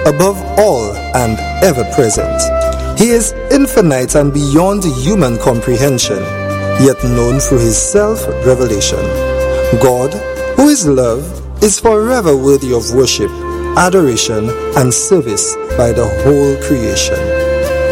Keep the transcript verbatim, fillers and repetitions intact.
above all and ever present. He is infinite and beyond human comprehension, yet known through his self-revelation. God, who is love, is forever worthy of worship, adoration, and service by the whole creation.